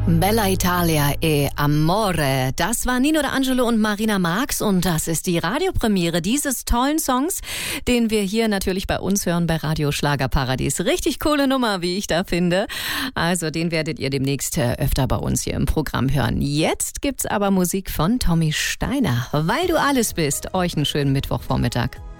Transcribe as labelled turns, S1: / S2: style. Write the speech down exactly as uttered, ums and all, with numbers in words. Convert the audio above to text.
S1: Bella Italia e Amore. Das war Nino D'Angelo und Marina Marx und das ist die Radiopremiere dieses tollen Songs, den wir hier natürlich bei uns hören bei Radio Schlagerparadies. Richtig coole Nummer, wie ich da finde. Also den werdet ihr demnächst öfter bei uns hier im Programm hören. Jetzt gibt's aber Musik von Tommy Steiner. Weil du alles bist. Euch einen schönen Mittwochvormittag.